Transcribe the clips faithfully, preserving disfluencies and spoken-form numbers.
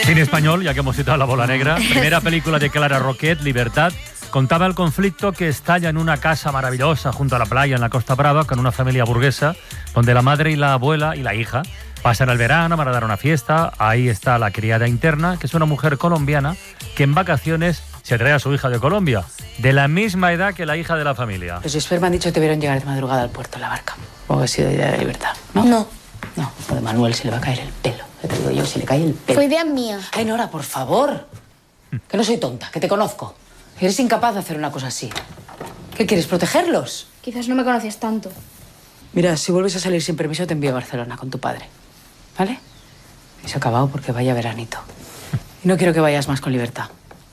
Cine español, ya que hemos citado La Bola Negra. Primera película de Clara Roquet, Libertad. Contaba el conflicto que estalla en una casa maravillosa junto a la playa en la Costa Brava con una familia burguesa, donde la madre y la abuela y la hija pasan el verano para dar una fiesta. Ahí está la criada interna, que es una mujer colombiana que en vacaciones se trae a su hija de Colombia, de la misma edad que la hija de la familia. Los expertos me han dicho que te vieron llegar de madrugada al puerto en la barca. O ha sido idea de Libertad, ¿no? No. No, lo de Manuel se le va a caer el pelo. Ya te digo yo, se le cae el pelo. Fue idea mía. Ay, Nora, por favor. Que no soy tonta, que te conozco. Eres incapaz de hacer una cosa así. ¿Qué quieres, protegerlos? Quizás no me conoces tanto. Mira, si vuelves a salir sin permiso, te envío a Barcelona con tu padre. ¿Vale? Y se ha acabado porque vaya veranito. Y no quiero que vayas más con Libertad.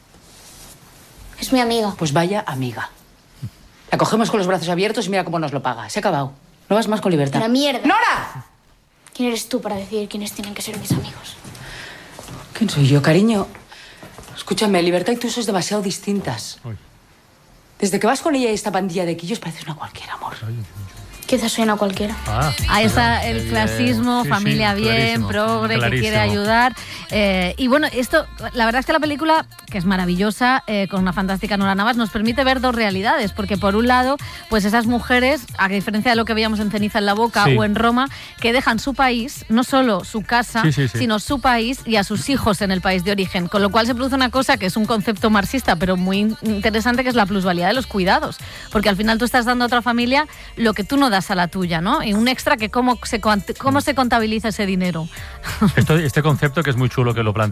Es mi amiga. Pues vaya amiga. La cogemos con los brazos abiertos y mira cómo nos lo paga. Se ha acabado. No vas más con Libertad. ¡La mierda! ¡Nora! ¿Quién eres tú para decidir quiénes tienen que ser mis amigos? ¿Quién soy yo, cariño? Escúchame, Libertad y tú sois demasiado distintas. Uy. Desde que vas con ella y esta pandilla de quillos pareces una cualquiera, amor. Quizás soy una cualquiera. Ah, Ahí está el clasismo, sí, familia sí, bien, clarísimo, progre, que clarísimo. quiere ayudar. Eh, y bueno, esto, la verdad es que la película, que es maravillosa, eh, con una fantástica Nora Navas, nos permite ver dos realidades, porque por un lado, pues esas mujeres, a diferencia de lo que veíamos en Ceniza en la Boca Sí. o en Roma, que dejan su país, no solo su casa, Sí, sí, sí. sino su país y a sus hijos en el país de origen, con lo cual se produce una cosa que es un concepto marxista, pero muy interesante, que es la plusvalía de los cuidados, porque al final tú estás dando a otra familia lo que tú no das a la tuya, ¿no? Y un extra que cómo se, cómo se contabiliza ese dinero. Esto- este concepto que es muy chulo que lo plantea